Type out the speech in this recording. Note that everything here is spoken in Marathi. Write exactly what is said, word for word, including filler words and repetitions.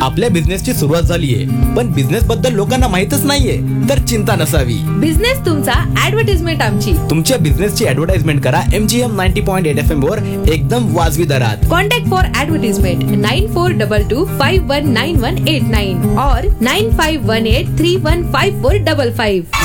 आपल्या बिझनेसची सुरुवात झालीये पण बिझनेस बद्दल लोकांना माहितच नाहीये, तर चिंता नसावी. बिझनेस तुमचा, ऍडव्हर्टाइजमेंट आमची. तुमच्या बिझनेसची ऍडव्हर्टाइजमेंट करा MGM ninety point eight F M वर एकदम वाजवी दरात. Contact for advertisement nine four to to five one nine one eight nine और nine five one eight three one five four five five.